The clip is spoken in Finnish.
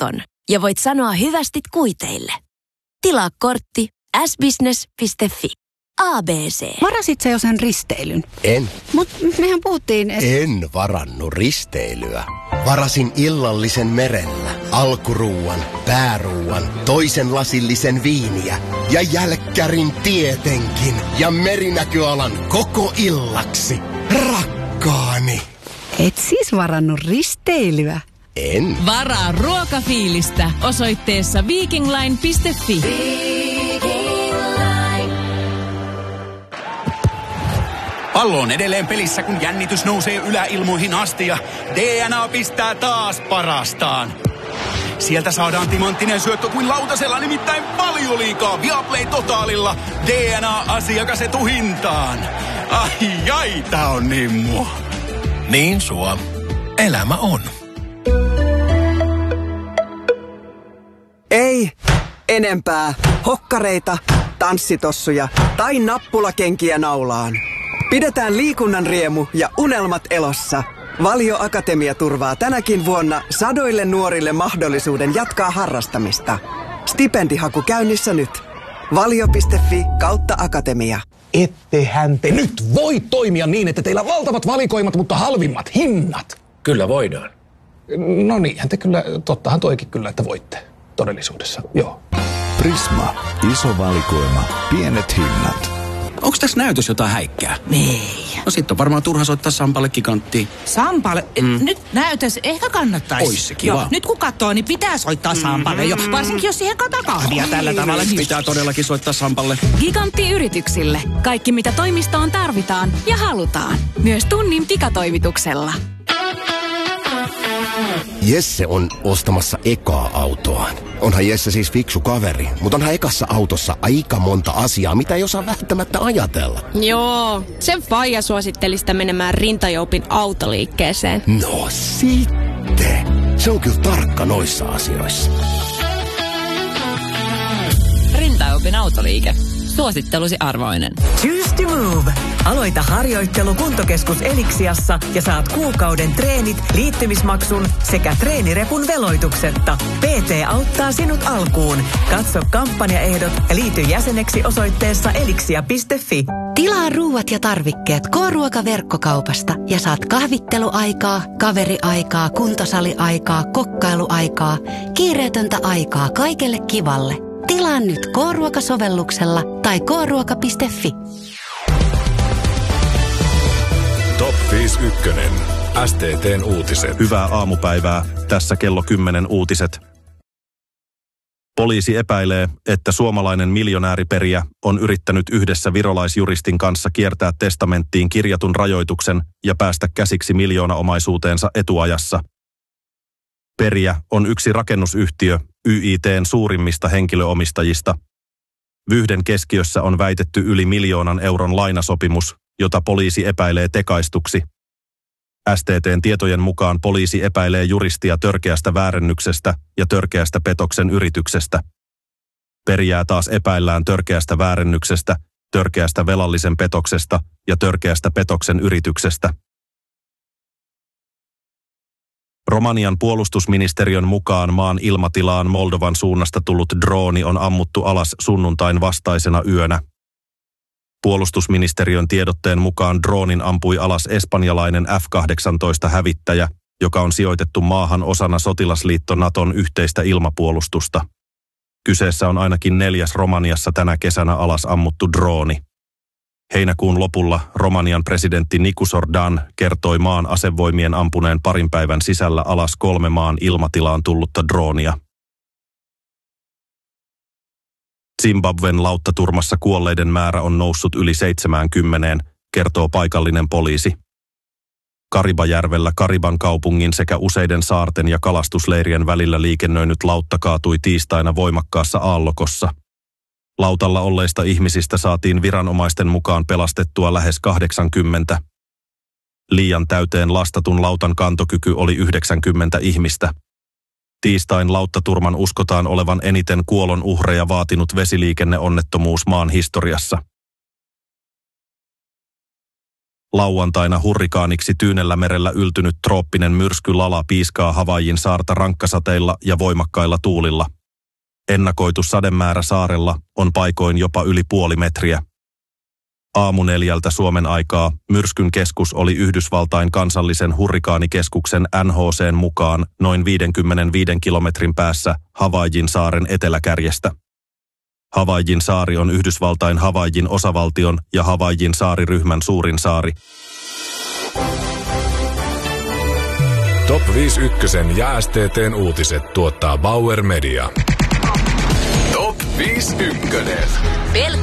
oston ja voit sanoa hyvästit kuiteille. Tilaa kortti sbusiness.fi. ABC. Varasit sä jo sen risteilyn? En. Mut mehän puhuttiin, En varannut risteilyä. Varasin illallisen merellä, alkuruuan, pääruuan, toisen lasillisen viiniä ja jälkkärin tietenkin ja merinäköalan koko illaksi. Rakkaani. Et siis varannut risteilyä? En. Varaa ruokafiilistä osoitteessa vikingline.fi. Pallo on edelleen pelissä, kun jännitys nousee yläilmoihin asti ja DNA pistää taas parastaan. Sieltä saadaan timanttinen syöttö kuin lautasella, nimittäin Valioliigaa Viaplay Totaalilla. DNA-asiakasetu hintaan. Ai, tää on niin mua. Niin sua. Elämä on. Ei enempää hokkareita, tanssitossuja tai nappulakenkiä naulaan. Pidetään liikunnan riemu ja unelmat elossa. Valio Akatemia turvaa tänäkin vuonna sadoille nuorille mahdollisuuden jatkaa harrastamista. Stipendihaku käynnissä nyt. Valio.fi/akatemia. Ettehän te nyt voi toimia niin, että teillä on valtavat valikoimat, mutta halvimmat hinnat. Kyllä voidaan. No niinhän te kyllä, tottahan toikin kyllä, että voitte todellisuudessa, joo. Prisma. Iso valikoima. Pienet hinnat. Onks tässä näytös jotain häikkää? Ei. No sit on varmaan turha soittaa Sampalle Giganttiin. Sampalle? Nyt näytös ehkä kannattaisi. Ois se kiva. Joo, nyt kun katsoo, niin pitää soittaa Sampalle jo. Varsinkin jos siihen kahvia tällä tavalla. Pitää todellakin soittaa Sampalle. Gigantti yrityksille. Kaikki mitä toimistoon tarvitaan ja halutaan. Myös tunnin pikatoimituksella. Jesse on ostamassa ekaa autoaan. Onhan Jesse siis fiksu kaveri, mutta onhan ekassa autossa aika monta asiaa, mitä ei osaa välttämättä ajatella. Joo, sen faija suositteli sitä menemään Rintajoupin autoliikkeeseen. No sitten. Se on kyllä tarkka noissa asioissa. Rintajoupin autoliike. Suosittelusi arvoinen. Choose to move. Aloita harjoittelu Kuntokeskus Elixiassa ja saat kuukauden treenit, liittymismaksun sekä treenirepun veloituksetta. PT auttaa sinut alkuun. Katso kampanjaehdot ja liity jäseneksi osoitteessa elixia.fi. Tilaa ruuat ja tarvikkeet K-ruokaverkkokaupasta ja saat kahvitteluaikaa, kaveriaikaa, kuntosaliaikaa, kokkailuaikaa, kiireetöntä aikaa kaikelle kivalle. Tilaa nyt K-ruokasovelluksella tai kruoka.fi. Top 51. STT:n uutiset. Hyvää aamupäivää. Tässä kello 10 uutiset. Poliisi epäilee, että suomalainen miljonääriperiä on yrittänyt yhdessä virolaisjuristin kanssa kiertää testamenttiin kirjatun rajoituksen ja päästä käsiksi miljoonaomaisuuteensa etuajassa. Perijä on yksi rakennusyhtiö YIT:n suurimmista henkilöomistajista. Vyyhden keskiössä on väitetty yli 1 miljoonan euron lainasopimus, jota poliisi epäilee tekaistuksi. STT:n tietojen mukaan poliisi epäilee juristia törkeästä väärennyksestä ja törkeästä petoksen yrityksestä. Perijää taas epäillään törkeästä väärennyksestä, törkeästä velallisen petoksesta ja törkeästä petoksen yrityksestä. Romanian puolustusministeriön mukaan maan ilmatilaan Moldovan suunnasta tullut drooni on ammuttu alas sunnuntain vastaisena yönä. Puolustusministeriön tiedotteen mukaan droonin ampui alas espanjalainen F-18-hävittäjä, joka on sijoitettu maahan osana sotilasliitto Naton yhteistä ilmapuolustusta. Kyseessä on ainakin 4. Romaniassa tänä kesänä alas ammuttu drooni. Heinäkuun lopulla Romanian presidentti Nicu Sordan kertoi maan asevoimien ampuneen parin päivän sisällä alas 3 maan ilmatilaan tullutta droonia. Zimbabwen lauttaturmassa kuolleiden määrä on noussut yli 70, kertoo paikallinen poliisi. Karibajärvellä Kariban kaupungin sekä useiden saarten ja kalastusleirien välillä liikennöinyt lautta kaatui tiistaina voimakkaassa aallokossa. Lautalla olleista ihmisistä saatiin viranomaisten mukaan pelastettua lähes 80. Liian täyteen lastatun lautan kantokyky oli 90 ihmistä. Tiistain lauttaturman uskotaan olevan eniten kuolonuhreja vaatinut vesiliikenneonnettomuus maan historiassa. Lauantaina hurrikaaniksi Tyynellä merellä yltynyt trooppinen myrsky Lala piiskaa Havaijin saarta rankkasateilla ja voimakkailla tuulilla. Ennakoitu sademäärä saarella on paikoin jopa yli 0,5 metriä. Aamu 4 Suomen aikaa myrskyn keskus oli Yhdysvaltain kansallisen hurrikaanikeskuksen NHC:n mukaan noin 55 kilometrin päässä Havaijin saaren eteläkärjestä. Havaijin saari on Yhdysvaltain Havaijin osavaltion ja Havaijin saariryhmän suurin saari. Top 5 ykkösen ja STT:n uutiset tuottaa Bauer Media. Top 5 ykkönen.